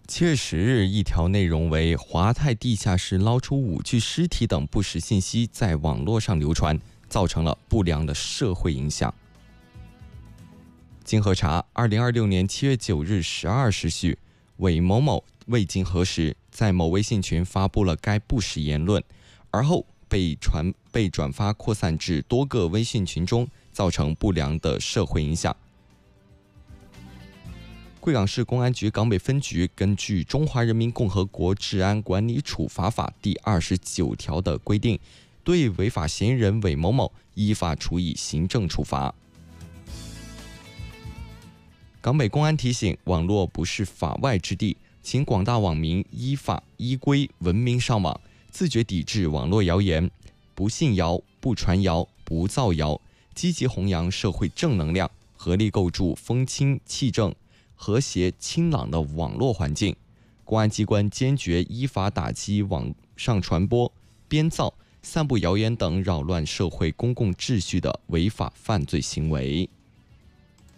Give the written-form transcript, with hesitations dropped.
7月10日，一条内容为华泰地下室捞出5具尸体等不实信息在网络上流传，造成了不良的社会影响。经核查，2026年7月9日12时许，韦某某未经核实，在某微信群发布了该不实言论，而后被转发扩散至多个微信群中，造成不良的社会影响。贵港市公安局港北分局根据《中华人民共和国治安管理处罚法》第29条的规定，对违法嫌疑人韦某某依法处以行政处罚。港北公安提醒，网络不是法外之地，请广大网民依法依规文明上网，自觉抵制网络谣言，不信谣、不传谣、不造谣，积极弘扬社会正能量，合力构筑风清气正、和谐清朗的网络环境。公安机关坚决依法打击网上传播、编造、散布谣言等扰乱社会公共秩序的违法犯罪行为。